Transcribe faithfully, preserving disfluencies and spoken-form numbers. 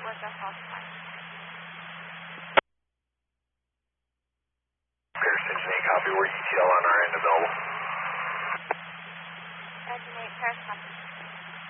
we're just occupied. Paris Engine eight, copy. We're E T L on our end available. Engine eight, Paris, copy.